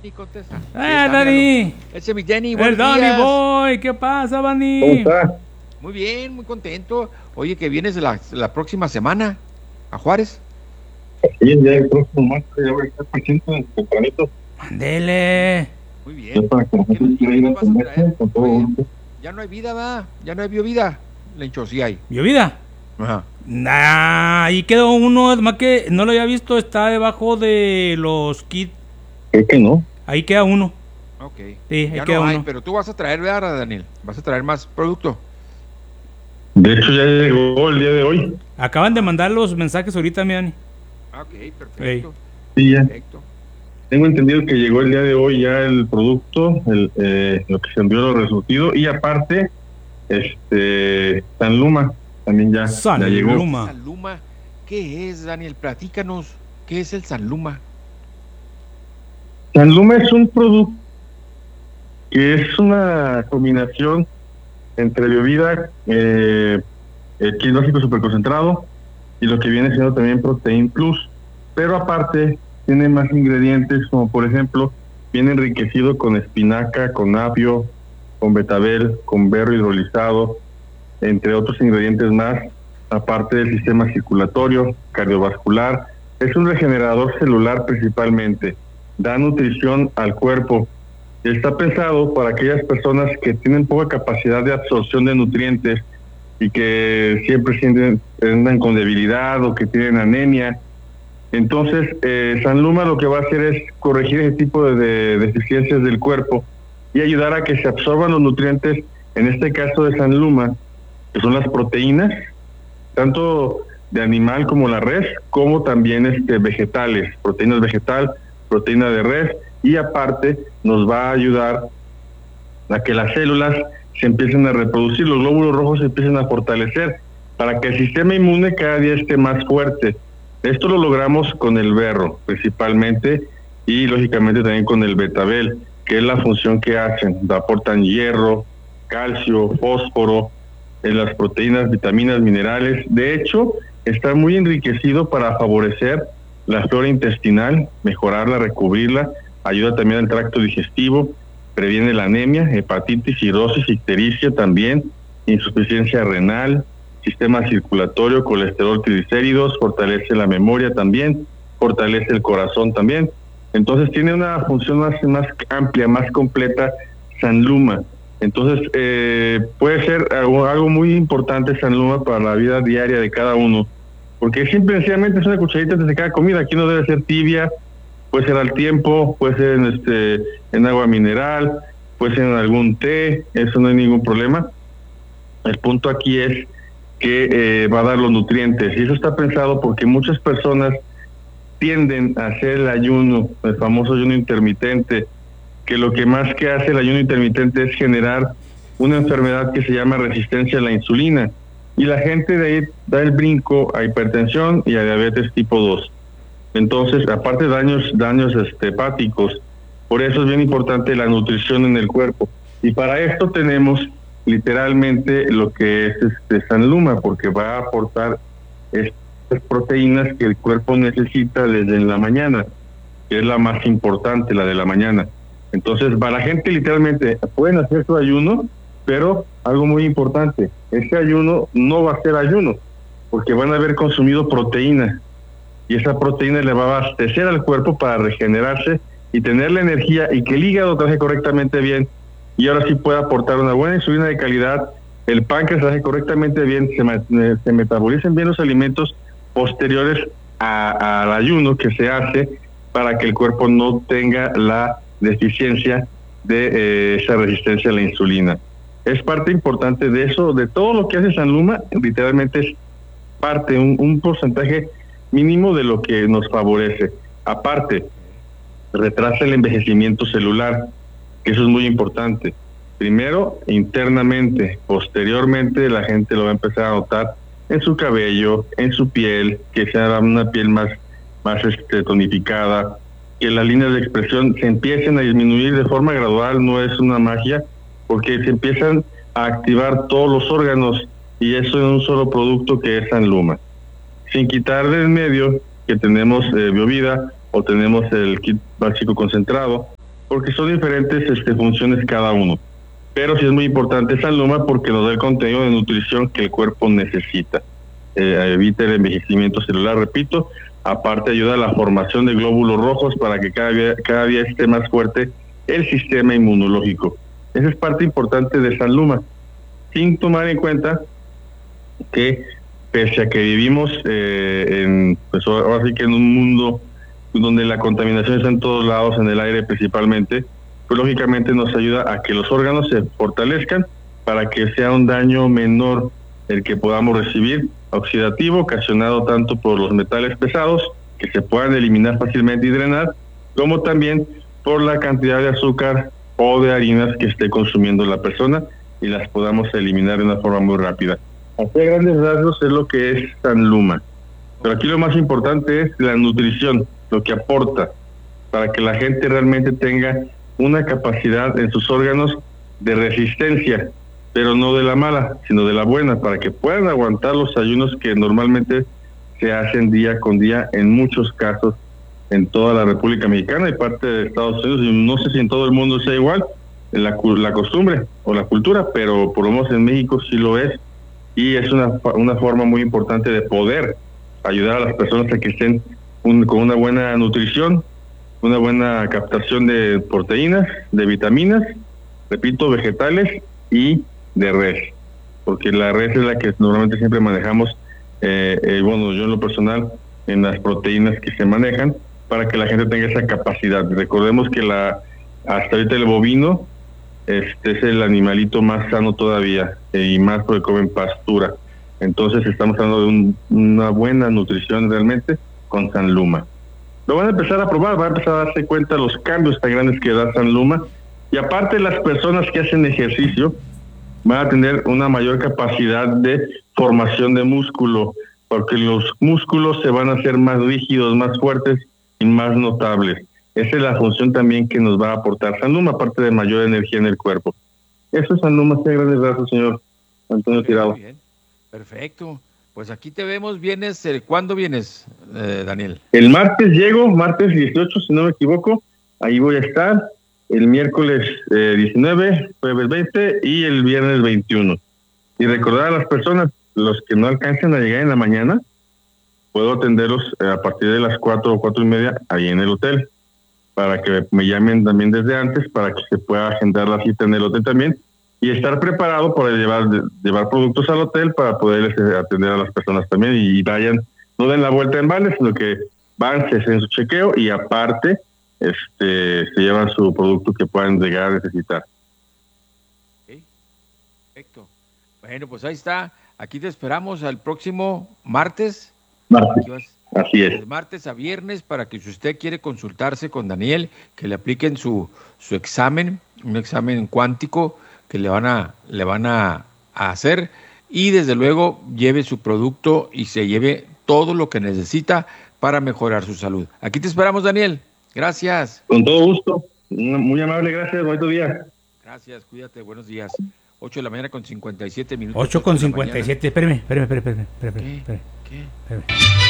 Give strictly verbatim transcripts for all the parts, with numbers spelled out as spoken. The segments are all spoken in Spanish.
Ni contesta. ¡Eh, Dani! Ese es mi Danny, ¡El buenos Dani días. Boy! ¿Qué pasa, Dani? ¿Cómo está? Muy bien, muy contento. Oye, que vienes la, la próxima semana a Juárez. Sí, ya el próximo martes ya voy a estar presente tempranito. ¡Ándele! Muy Ya bien. para que la ¿Qué, gente quiera qué ir a nos vas a comerse traer? con todo Oye, gusto. ya no hay vida, va. Ya no hay biovida. Lencho, sí hay. ¿Vio vida? Ajá. Nah, ahí quedó uno, más que no lo había visto, está debajo de los kits. Creo que no. Ahí queda uno. Ok. Sí, ahí Ya queda no hay, uno. pero tú vas a traer, ¿verdad, Daniel? Vas a traer más producto. De hecho, ya llegó el día de hoy. Acaban de mandar los mensajes ahorita, mi Dani. Ah, ok, perfecto. Sí, ya. Perfecto. Tengo entendido que llegó el día de hoy ya el producto, el, eh, lo que se envió, lo resurtido. Y aparte, este San Luma también ya, San ya llegó. Luma. San Luma, ¿qué es, Daniel? Platícanos. ¿Qué es el San Luma? San Luma es un producto que es una combinación entre bebida, eh, el quinóxido superconcentrado y lo que viene siendo también Protein Plus, pero aparte tiene más ingredientes, como por ejemplo viene enriquecido con espinaca, con apio, con betabel, con berro hidrolizado, entre otros ingredientes más, aparte del sistema circulatorio, cardiovascular. Es un regenerador celular principalmente, da nutrición al cuerpo. Está pensado para aquellas personas que tienen poca capacidad de absorción de nutrientes y que siempre sienten, andan con debilidad o que tienen anemia. Entonces, eh, San Luma lo que va a hacer es corregir ese tipo de, de deficiencias del cuerpo y ayudar a que se absorban los nutrientes, en este caso de San Luma, que son las proteínas, tanto de animal como la res, como también este vegetales, proteínas vegetal, proteína de res, y aparte nos va a ayudar a que las células se empiecen a reproducir, los glóbulos rojos se empiecen a fortalecer, para que el sistema inmune cada día esté más fuerte. Esto lo logramos con el berro, principalmente, y lógicamente también con el betabel, que es la función que hacen, aportan hierro, calcio, fósforo, en las proteínas, vitaminas, minerales. De hecho, está muy enriquecido para favorecer la flora intestinal, mejorarla, recubrirla, ayuda también al tracto digestivo, previene la anemia, hepatitis, cirrosis, ictericia también, insuficiencia renal, sistema circulatorio, colesterol, triglicéridos, fortalece la memoria también, fortalece el corazón también. Entonces tiene una función más, más amplia, más completa San Luma. Entonces eh, puede ser algo, algo muy importante San Luma para la vida diaria de cada uno, porque simple y sencillamente es una cucharita antes de cada comida. Aquí no debe ser tibia, puede ser al tiempo, puede ser en, este, en agua mineral, puede ser en algún té, eso no hay ningún problema. El punto aquí es que eh, va a dar los nutrientes, y eso está pensado porque muchas personas tienden a hacer el ayuno, el famoso ayuno intermitente, que lo que más que hace el ayuno intermitente es generar una enfermedad que se llama resistencia a la insulina, y la gente de ahí da el brinco a hipertensión y a diabetes tipo dos. Entonces, aparte de daños, daños este, hepáticos, por eso es bien importante la nutrición en el cuerpo. Y para esto tenemos literalmente lo que es este San Luma, porque va a aportar estas proteínas que el cuerpo necesita desde la mañana, que es la más importante, la de la mañana. Entonces, para la gente literalmente pueden hacer su ayuno, pero algo muy importante, ese ayuno no va a ser ayuno, porque van a haber consumido proteína, y esa proteína le va a abastecer al cuerpo para regenerarse y tener la energía, y que el hígado trabaje correctamente bien, y ahora sí puede aportar una buena insulina de calidad, el páncreas trabaje correctamente bien, se, se metabolicen bien los alimentos posteriores a, al ayuno que se hace, para que el cuerpo no tenga la deficiencia de eh, esa resistencia a la insulina. Es parte importante de eso, de todo lo que hace San Luma, literalmente es parte, un, un porcentaje mínimo de lo que nos favorece. Aparte, retrasa el envejecimiento celular, que eso es muy importante. Primero, internamente, posteriormente la gente lo va a empezar a notar en su cabello, en su piel, que sea una piel más, más este, tonificada, que las líneas de expresión se empiecen a disminuir de forma gradual, no es una magia, porque se empiezan a activar todos los órganos, y eso en un solo producto que es San Luma. Sin quitar de en medio que tenemos eh, Biovida, o tenemos el kit básico concentrado, porque son diferentes este, funciones cada uno. Pero sí es muy importante Sanluma porque nos da el contenido de nutrición que el cuerpo necesita. Eh, evita el envejecimiento celular, repito, aparte ayuda a la formación de glóbulos rojos para que cada día, cada día esté más fuerte el sistema inmunológico. Esa es parte importante de Sanluma, sin tomar en cuenta que pese a que vivimos eh, en, pues ahora sí que en un mundo donde la contaminación está en todos lados, en el aire principalmente, pues lógicamente nos ayuda a que los órganos se fortalezcan para que sea un daño menor el que podamos recibir oxidativo, ocasionado tanto por los metales pesados, que se puedan eliminar fácilmente y drenar, como también por la cantidad de azúcar o de harinas que esté consumiendo la persona y las podamos eliminar de una forma muy rápida. Así a grandes rasgos es lo que es Sanluma. Pero aquí lo más importante es la nutrición, lo que aporta para que la gente realmente tenga una capacidad en sus órganos de resistencia, pero no de la mala, sino de la buena, para que puedan aguantar los ayunos que normalmente se hacen día con día en muchos casos en toda la República Mexicana y parte de Estados Unidos, y no sé si en todo el mundo sea igual la, la costumbre o la cultura, pero por lo menos en México sí lo es, y es una, una forma muy importante de poder ayudar a las personas a que estén un, con una buena nutrición, una buena captación de proteínas, de vitaminas, repito, vegetales y de res, porque la res es la que normalmente siempre manejamos, eh, eh, bueno, yo en lo personal, en las proteínas que se manejan, para que la gente tenga esa capacidad. Recordemos que la hasta ahorita el bovino este es el animalito más sano todavía, eh, y más porque comen pastura. Entonces estamos hablando de un, una buena nutrición realmente con Sanluma. Lo van a empezar a probar, van a empezar a darse cuenta de los cambios tan grandes que da Sanluma, y aparte las personas que hacen ejercicio van a tener una mayor capacidad de formación de músculo, porque los músculos se van a hacer más rígidos, más fuertes y más notables. Esa es la función también que nos va a aportar Sanluma, aparte de mayor energía en el cuerpo. Eso es Sanluma, sea grandes rasgos, señor Antonio Tirado. Muy bien, perfecto. Pues aquí te vemos, vienes, eh, ¿cuándo vienes, eh, Daniel? El martes llego, martes dieciocho, si no me equivoco, ahí voy a estar, el miércoles eh, diecinueve, jueves veinte y el viernes veintiuno. Y recordar a las personas, los que no alcancen a llegar en la mañana, puedo atenderlos eh, a partir de las cuatro o cuatro y media ahí en el hotel, para que me llamen también desde antes, para que se pueda agendar la cita en el hotel también, y estar preparado para llevar llevar productos al hotel para poder eh, atender a las personas también, y vayan, no den la vuelta en balde, sino que van, se hacen su chequeo y aparte este se llevan su producto que puedan llegar a necesitar. Okay. Perfecto. Bueno, pues ahí está. Aquí te esperamos al próximo martes. Martes. Así es. De martes a viernes, para que si usted quiere consultarse con Daniel, que le apliquen su, su examen, un examen cuántico que le van a, le van a, a hacer, y desde luego lleve su producto y se lleve todo lo que necesita para mejorar su salud. Aquí te esperamos, Daniel. Gracias. Con todo gusto. Muy amable, gracias. Bonito día. Gracias, cuídate, buenos días. ocho de la mañana con cincuenta y siete minutos. ocho con cincuenta y siete, espérame, espérame, espérame, espérame, espérame. ¿Qué? ¿Qué? ¿Qué?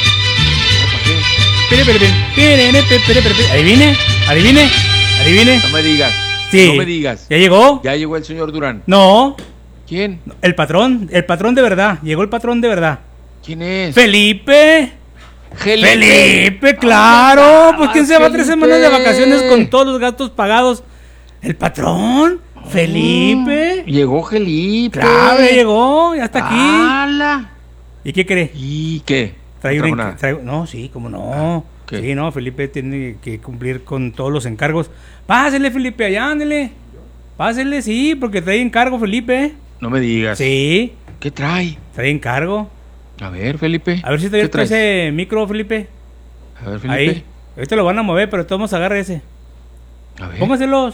Espérame, espérame, espérame, espérame. Adivine, adivine, adivine. No me digas. Sí. No me digas. ¿Ya llegó? Ya llegó el señor Durán. No. ¿Quién? El patrón, el patrón de verdad. Llegó el patrón de verdad. ¿Quién es? Felipe. Felipe. Felipe, claro. Pues quién se va Felipe. tres semanas de vacaciones con todos los gastos pagados. El patrón. Felipe. Llegó Felipe. Claro, ya llegó, ya está aquí. ¡Hala! ¿Y qué cree? ¿Y qué? Trae ¿No un trajo enc- nada? trae- no, sí, cómo no. ¿Qué? Sí, no, Felipe tiene que cumplir con todos los encargos. Pásele, Felipe, allá, ándele. Pásele, sí, porque trae encargo, Felipe. No me digas. Sí, ¿Qué trae? trae encargo. A ver, Felipe. A ver si ¿Qué trae traes? ese micro, Felipe. A ver, Felipe. Ahí. Ahorita lo van a mover, pero todos agarra ese. A ver. Póngaselos.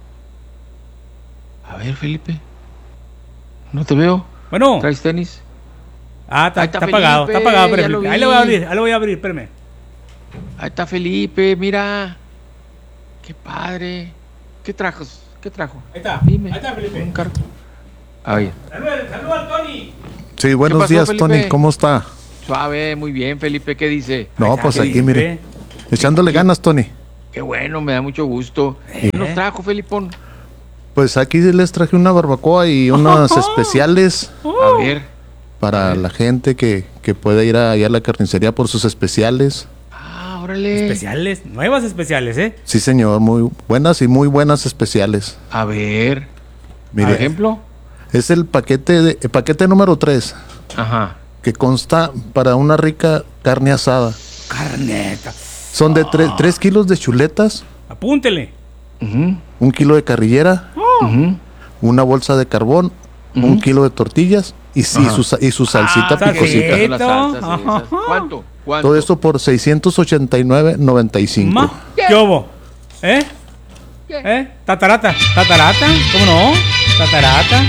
A ver, Felipe. No te veo. Bueno. ¿Traes tenis? Ah, está, Ahí está está apagado, Felipe, está apagado. Espérame, ya lo Felipe. Ahí vi. lo voy a abrir, ahí lo voy a abrir, espérame. Ahí está Felipe, mira. Qué padre. ¿Qué trajo? ¿Qué trajo? Ahí está, Dime. ahí está, Felipe. Un carro. A ver. Saluda, saluda al Tony. Sí, buenos pasó, días, Felipe? Tony. ¿Cómo está? Suave, muy bien, Felipe. ¿Qué dice? No, Ahí está, pues ¿qué aquí, dice, mire. Felipe? Echándole ganas, Tony. Qué bueno, me da mucho gusto. ¿Qué ¿Eh? nos trajo, Felipón? Pues aquí les traje una barbacoa y unas especiales A ver. para la gente que, que pueda ir allá a la carnicería por sus especiales. Ah, órale. Especiales, nuevas especiales, ¿eh? Sí, señor, muy buenas y muy buenas especiales. A ver. Mire, Por ejemplo. es el paquete de, el paquete número tres, Ajá. que consta para una rica carne asada. Carneta. Son de tres kilos de chuletas, Apúntele. Ujú, un kilo de carrillera, ujú. una bolsa de carbón, Ujú. un kilo de tortillas y, sí, Ajá. su, sa- y su salsita Ah, picosita. sí. Las salsas Ajá. esas. ¿Cuánto? ¿Cuánto? Todo esto por seiscientos ochenta y nueve noventa y cinco. Ma, ¿qué hubo? ¿Eh? ¿Eh? Tatarata, tatarata, ¿cómo no? Tatarata.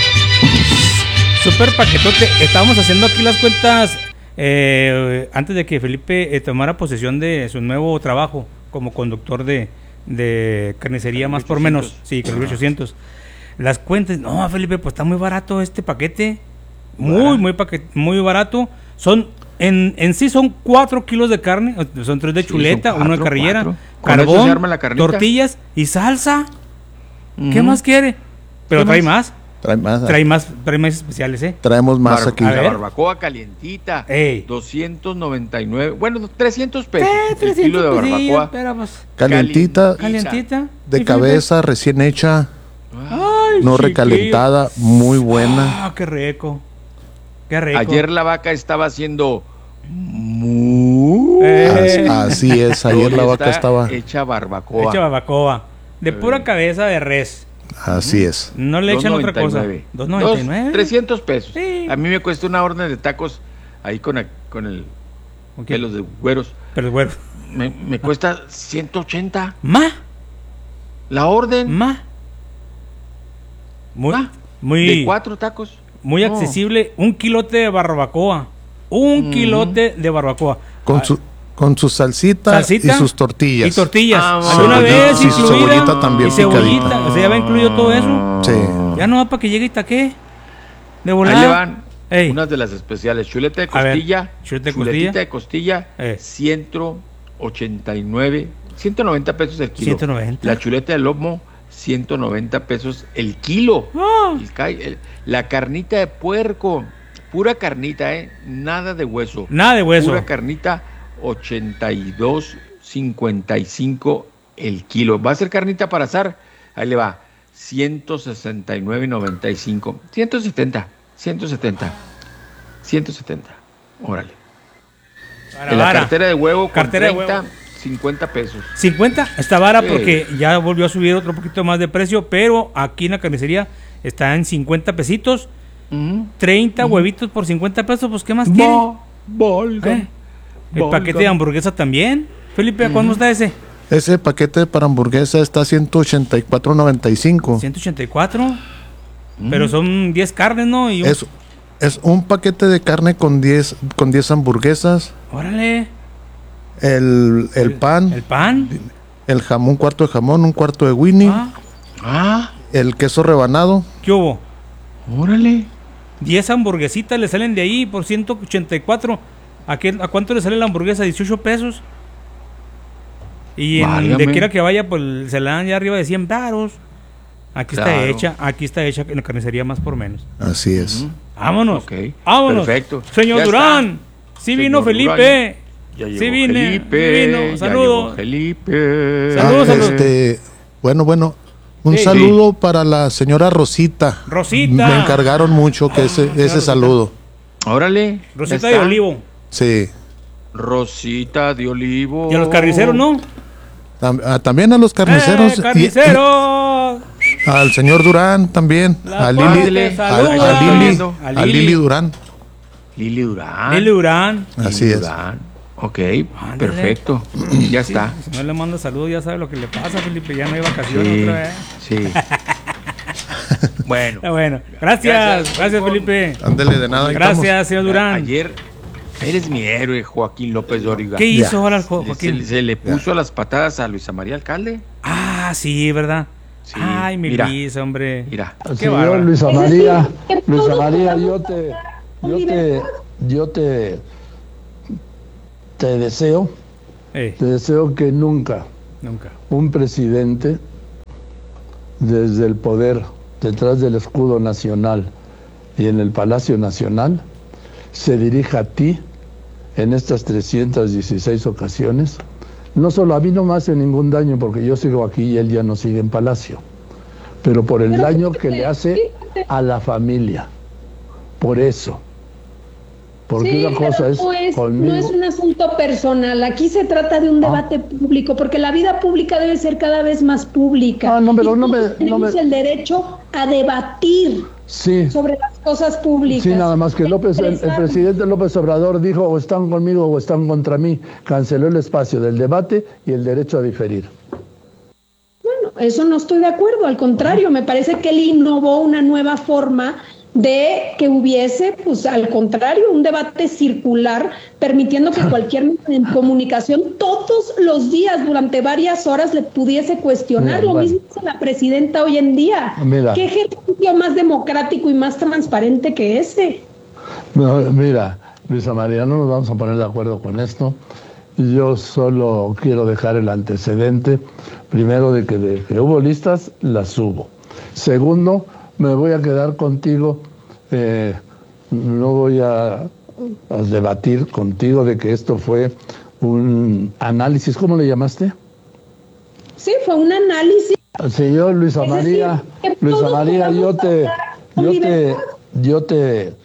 Super paquetote. Estábamos haciendo aquí las cuentas eh, antes de que Felipe eh, tomara posesión de su nuevo trabajo como conductor de, de carnicería más por menos. ochocientos. Sí, Calibre ochocientos. Las cuentas, no, Felipe, pues está muy barato este paquete. Muy, Barato. muy, paquete, muy barato. Son, en, en sí son cuatro kilos de carne, son tres de Sí, chuleta, son uno de cuatro, carrillera, cuatro. Con eso carbón, se arma la carnita. tortillas y salsa. ¿Qué Ujú. más quiere? Pero ¿Qué trae más? más. Trae más, Trae más, trae más especiales, ¿eh? traemos más Bar- aquí. A La ver. barbacoa calientita. Ey. doscientos noventa y nueve. Bueno, trescientos pesos. Eh, el trescientos kilo de pesillos, barbacoa. pero pues, Calientita, calientita. de ¿Y cabeza, recién hecha, Felipe? Ay, no chiquillo. recalentada, muy buena. Ah, qué rico. Qué rico. Ayer la vaca estaba haciendo mu. Eh. As- Así es, ayer Hoy la vaca está estaba. hecha barbacoa. Hecha barbacoa. De pura Eh. cabeza de res. Así es. No le echan otra cosa. dos noventa y nueve. Dos, trescientos pesos. Sí. A mí me cuesta una orden de tacos ahí con, el- con el Ok. de los de güeros. Pero bueno. Me, me cuesta ciento ochenta Ma, la orden. ma. Muy, Ah, muy, de cuatro tacos. muy No. accesible. Un kilote de barbacoa. Un Ujú. kilote de barbacoa. Con Ah, su, con su salsita, salsita y sus tortillas. Y tortillas. Ah, ¿Alguna cebollita, vez sí, incluida? cebollita también Y cebollita. picadita. O sea, ya va incluido todo eso. Sí. Ya no va para que llegue Itaqué. De Ahí volada. le van Ey. unas de las especiales. Chuleta de A ver, costilla. chuleta de chuletita costilla. de costilla. Eh. ciento ochenta y nueve. ciento noventa pesos el kilo. ciento noventa. La chuleta de lomo, ciento noventa pesos el kilo. Ah. El ca- el- la carnita de puerco. Pura carnita, ¿eh? Nada de hueso. Nada de hueso. Pura carnita, ochenta y dos cincuenta y cinco el kilo. ¿Va a ser carnita para asar? Ahí le va. ciento sesenta y nueve noventa y cinco. ciento setenta. ciento setenta. ciento setenta. Órale. Para En la vara. cartera de huevo con Cartera de treinta, huevo. cincuenta pesos. cincuenta está vara Sí. porque ya volvió a subir otro poquito más de precio, pero aquí en la carnicería está en cincuenta pesitos, Ujú. treinta huevitos por cincuenta pesos, pues ¿qué más quiere? Va- valga- ¿Eh? El valga. paquete de hamburguesa también. Felipe, ¿a cuándo está ese? Ese paquete para hamburguesa está a ciento ochenta y cuatro noventa y cinco. ciento ochenta y cuatro. Pero son diez carnes, ¿no? Y un- Es, es un paquete de carne con diez con diez hamburguesas, Órale. el, el pan, El pan. el jamón, un cuarto de jamón, un cuarto de winnie, Ah, Ah, el queso rebanado, ¿qué hubo? órale. diez hamburguesitas le salen de ahí por ciento ochenta y cuatro. ¿A, qué, ¿A cuánto le sale la hamburguesa? dieciocho pesos. Y en Válgame. de quiera que vaya, pues se le dan ya arriba de cien varos. Aquí está Claro. hecha, aquí está hecha en la carnicería más por menos. así es. Ujú. Vámonos. Ok, Vámonos. perfecto. Señor Ya Durán. Sí Señor vino Durán. Felipe. Ya llegó Sí vine, Felipe. sí vino. ya Saludos. llegó Felipe. Saludos, Ah, saludos. este, bueno, bueno, un Sí. saludo para la señora Rosita. Rosita. Me encargaron mucho que ese, ese Rosita. saludo. Órale. ya Rosita de está. olivo. Sí. Rosita de olivo. Y a los carniceros, ¿no? Tam- ah, también a los carniceros. ¡Eh, y- carniceros! al señor Durán también. La A parte, Lili, a, saluda. a Lili, A a Lili. Lili Durán. Lili Durán. Lili Durán. Así Lili es. Durán. Ok, Ándale. perfecto. Ya está. Si no le manda saludos, ya sabe lo que le pasa, Felipe. Ya no hay vacaciones Sí, otra vez. sí. Bueno. Está bueno. Gracias, Gracias, gracias, Felipe. Felipe. Ándele de nada. ahí Gracias, señor Durán. Ayer eres mi héroe, Joaquín López Dóriga. ¿Qué hizo Ya. ahora el Jo- Le- Joaquín? Se, se le puso a las patadas a Luisa María Alcalde. Ah, sí, ¿verdad? Sí, Ay, mi mira. Luis, hombre. Mira. Qué Señor bárbaro. Luisa María, Luisa María, yo te, yo te, yo te, te deseo, Eh, te deseo que nunca, Nunca. un presidente desde el poder, detrás del escudo nacional y en el Palacio Nacional, se dirija a ti en estas trescientas dieciséis ocasiones. No solo a mí no me hace ningún daño porque yo sigo aquí y él ya no sigue en Palacio, pero por el Pero daño fíjate, que le hace fíjate. a la familia. Por eso. Porque Sí, una cosa pero es no es, conmigo. no es un asunto personal, aquí se trata de un debate público, porque la vida pública debe ser cada vez más pública. Ah, no, pero Y no me- todos no tenemos me- el derecho a debatir Sí. sobre las cosas públicas. Sí, nada más que López, el, el Expresar- presidente López Obrador dijo o están conmigo o están contra mí. Canceló el espacio del debate y el derecho a diferir. Bueno, eso no estoy de acuerdo, al contrario, me parece que él innovó una nueva forma de que hubiese, pues al contrario, un debate circular, permitiendo que cualquier medio de comunicación todos los días, durante varias horas, le pudiese cuestionar. Mira, Lo bueno. mismo hace la presidenta hoy en día. Mira. ¿Qué ejercicio más democrático y más transparente que ese? No, mira, Luisa María, no nos vamos a poner de acuerdo con esto. Yo solo quiero dejar el antecedente, primero de que, de que hubo listas, las hubo. Segundo, me voy a quedar contigo, eh, no voy a, a debatir contigo de que esto fue un análisis, ¿cómo le llamaste? Sí, fue un análisis. Señor Luisa Es decir, María, que Luisa todos María, yo podamos te, hablar con yo te, libertad. yo te,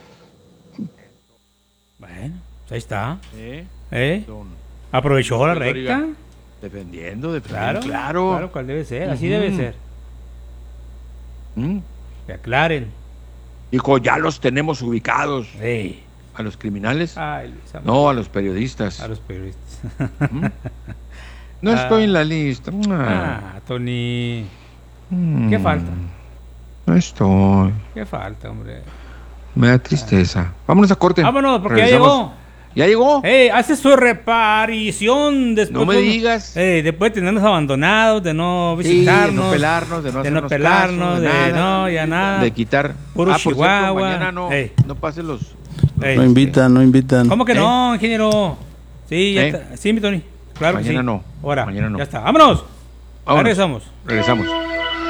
Bueno, pues ahí está. ¿Eh? ¿Eh? Don Aprovechó la López recta. Dóriga, Defendiendo, defendiendo. Claro, Claro. claro, cual debe ser, así Ujú. debe ser. Mm. Que aclaren. Dijo, ya los tenemos ubicados. Ey. ¿A los criminales? Ay, Luisa No, a los periodistas. A los periodistas. ¿Mm? No Ah. estoy en la lista. Ah. Ah, Tony. Mm. ¿Qué falta? No estoy. ¿Qué falta, hombre? Me da tristeza. Vámonos a corte. Vámonos, porque ya Regresamos. llegó. ¿Ya llegó? Eh, hace su reparición después. No me de- digas. Eh, después de tenernos abandonados, de no Sí, de visitarnos. no pelarnos, de no de no hacernos pelarnos, caso, de, de nada. no, ya nada. De quitar. Puro ah, por cierto, Chihuahua. mañana no, Ey. no pasen los... Ey, No invitan, no invitan. ¿Cómo que ¿Eh? no, ingeniero? Sí, ya ¿Eh? está. Sí, mi Tony. Claro que Mañana sí. no. Ahora, Mañana no. ya está. ¡Vámonos! Vámonos. Regresamos. Regresamos. No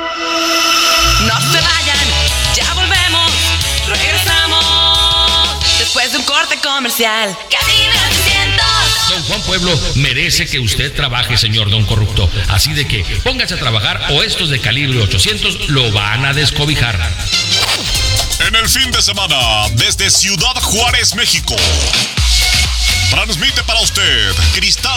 se vayan, ya volvemos, regresamos después de un corte comercial. Caribe ochocientos. Don Juan Pueblo merece que usted trabaje, señor Don Corrupto. Así de que póngase a trabajar o estos de calibre ochocientos lo van a descobijar. En el fin de semana, desde Ciudad Juárez, México, transmite para usted Cristal